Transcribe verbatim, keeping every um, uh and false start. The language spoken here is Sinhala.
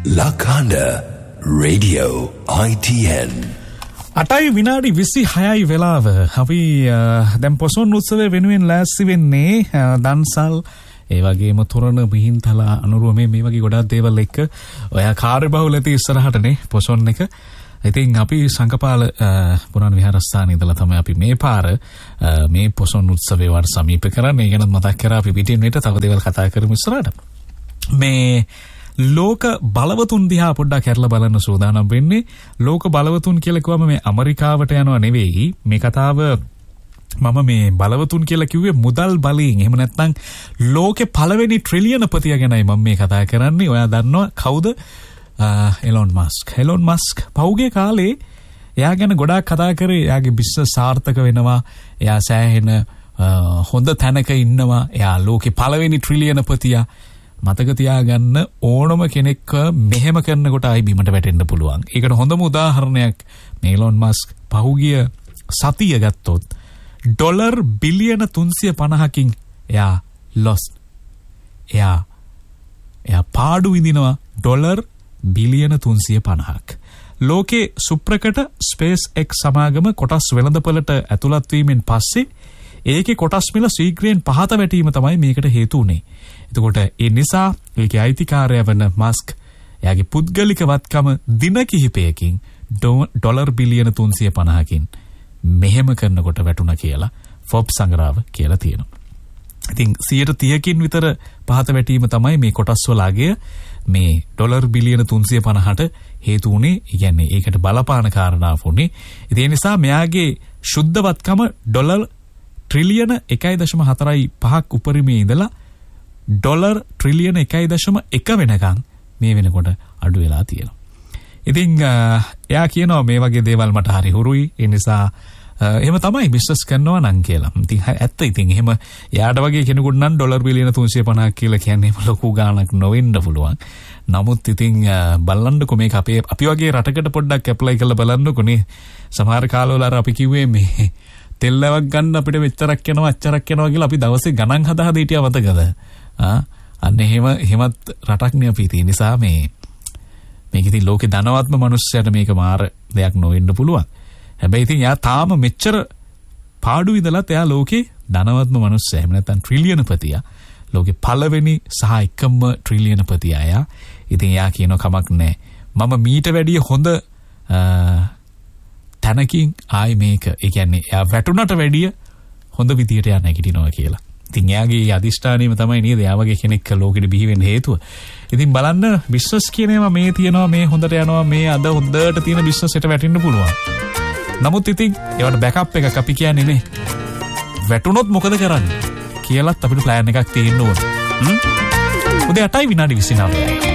Lakanda Radio I T N. අටයි විනාඩි විසිහයයි වෙලාව. අපි දැන් පොසොන් උත්සවය වෙනුවෙන් ලෑස්ති වෙන්නේ දන්සල් ඒ වගේම තොරණ බිහින්තලා අනුරුව මේ මේ වගේ ගොඩාක් දේවල් එක්ක ඔයා කාර්යබහුල ඇති ඉස්සරහටනේ පොසොන් එක. ඉතින් අපි සංකපාල පුරාණ විහාරස්ථානයේ ඉඳලා තමයි අපි මේ පාර මේ පොසොන් උත්සවය වට සමීප කරන්නේ. ඒ ගැන මතක් කරා අපි පිටින් විතර තව දේවල් කතා කරමු ඉස්සරහට. මේ ලෝක බලවතුන් දිහා පොඩ්ඩක් හැරලා බලන්න සූදානම් වෙන්නේ. ලෝක බලවතුන් කියලා කිව්වම මේ ඇමරිකාවට යනවා නෙවෙයි. මේ කතාව මම මේ බලවතුන් කියලා කිව්වේ මුදල් බලයෙන්. එහෙම නැත්නම් ලෝකේ පළවෙනි ට්‍රිලියන පතිය ගැනයි මම මේ කතා කරන්නේ. ඔයා දන්නවා කවුද? Elon Musk. එලොන් මස්ක් පහුගිය කාලේ එයා ගැන ගොඩාක් කතා කරේ. එයාගේ බිස්නස් සාර්ථක වෙනවා. එයා සෑහෙන හොඳ තැනක ඉන්නවා. එයා ලෝකේ පළවෙනි ට්‍රිලියන පතියා. මතක තියාගන්න ඕනම කෙනෙක්ව මෙහෙම කරනකොට ආයි බිමට වැටෙන්න පුළුවන්. ඒකට හොඳම උදාහරණයක් මේ එලොන් මස්ක් පහුගිය සතිය ගත්තොත් ඩොලර් බිලියන තුන්සිය පනහකින් එයා ලොස්. එයා එයා පාඩු විඳිනවා ඩොලර් බිලියන තුන්සිය පනහක්. ලෝකේ සුප්‍රකට ස්පේස් එක්ස් සමාගම කොටස් වෙළඳපළට ඇතුළත් වීමෙන් පස්සේ ඒකේ කොටස් මිල ශීඝ්‍රයෙන් පහත වැටීම තමයි මේකට හේතු උනේ. එතකොට ඒ නිසා ඒකේ අයිතිකාරය වන මස්ක් එයාගේ පුද්ගලික වත්කම දින කිහිපයකින් ඩොලර් බිලියන තුන්සිය පනහකින් මෙහෙම කරනකොට වැටුණා කියලා ෆොබ්ස් සංග්‍රහව කියලා තියෙනවා. ඉතින් සියයට තිහකින් විතර පහත වැටීම තමයි මේ කොටස් වල අගය මේ ඩොලර් බිලියන තුන්සිය පනහට හේතු උනේ. ඒ කියන්නේ ඒකට බලපාන කාරණාව වුනේ. ඒ නිසා මෙයාගේ ශුද්ධවත්කම ඩොලර් ට්‍රිලියන එකයි දශම හතරයි පහක් උපරිමයේ ඉඳලා ඩොලර් ට්‍රිලියන එකයි දශම එක වෙනකන් මේ වෙනකොට අඩු වෙලා තියෙනවා. ඉතින් එයා කියනවා මේ වගේ දේවල් මට හරි හුරුයි. ඒ නිසා එහෙම තමයි බිස්නස් කරනවා නම් කියලා. ඉතින් ඇත්ත. ඉතින් එහෙම යාට වගේ කෙනෙකුට නම් ඩොලර් බිලියන තුන්සිය පනහක් කියලා කියන්නේ ලොකු ගාණක් නොවෙන්න පුළුවන්. නමුත් ඉතින් බලන්නකො මේක අපේ අපි වගේ රටකට පොඩ්ඩක් ඇප්ලයි කරලා බලන්නකො නේ. සමහර කාලවල අර අපි කිව්වේ මේ තෙල්ලවක් ගන්න අපිට මෙච්චරක් යනවා අච්චරක් යනවා කියලා අපි දවසේ ගණන් හදා හදා හිටියා මතකද? ආ අන්න එහෙම එහෙමත් රටක් නේ අපි තියෙන නිසා මේ මේක ඉතින් ලෝකේ ධනවත්ම මිනිස්සුන්ට මේක මාර දෙයක් නොවෙන්න පුළුවන්. හැබැයි ඉතින් යා තාම මෙච්චර පාඩු ඉඳලත් එයා ලෝකේ ධනවත්ම මිනිස්සයා. එහෙම නැත්නම් ට්‍රිලියන පතියා. ලෝකේ පළවෙනි සහ එකම ට්‍රිලියන පතියා යා. ඉතින් යා කියන කමක් නැහැ. මම මීට වැඩිය හොඳ තැනකින් ආයි මේක. ඒ කියන්නේ එයා වැටුණට වැඩිය හොඳ විදියට යා නැගිටිනවා කියලා. ඉතින් එයාගේ අදිෂ්ඨානීයම තමයි නේද එයා වගේ කෙනෙක් ලෝකෙට බිහි වෙන්න හේතුව. ඉතින් බලන්න බිස්නස් කියන ඒවා මේ තියනවා මේ හොඳට යනවා මේ අද හොඳට තියෙන බිස්නස් එකට වැටෙන්න පුළුවන්. නමුත් ඉතින් ඒවට බෑකප් එකක් අපි කියන්නේ නේ. වැටුණොත් මොකද කරන්නේ කියලාත් අපිට ප්ලෑන් එකක් තියෙන්න ඕනේ. හ්ම්. උදේ අටයි විනාඩි විසිනවයයි.